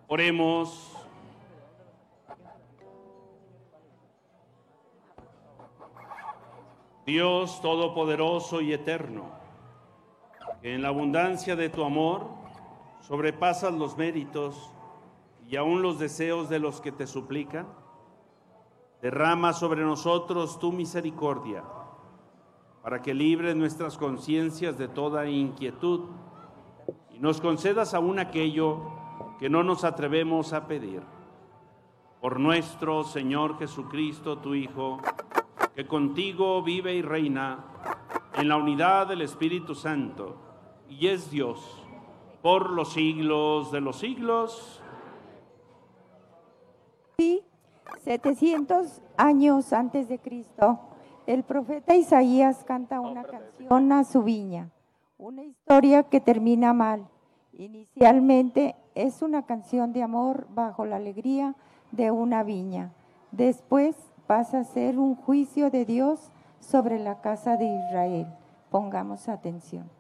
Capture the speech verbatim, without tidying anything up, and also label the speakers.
Speaker 1: Oremos. Dios Todopoderoso y Eterno, que en la abundancia de tu amor sobrepasas los méritos y aún los deseos de los que te suplican, derrama sobre nosotros tu misericordia, para que libres nuestras conciencias de toda inquietud y nos concedas aún aquello que no nos atrevemos a pedir. Por nuestro Señor Jesucristo, tu Hijo, que contigo vive y reina en la unidad del Espíritu Santo, y es Dios por los siglos de los siglos.
Speaker 2: Sí, setecientos años antes de Cristo, el profeta Isaías canta una canción a su viña, una historia que termina mal. Inicialmente es una canción de amor bajo la alegría de una viña. Después pasa a ser un juicio de Dios sobre la casa de Israel. Pongamos atención.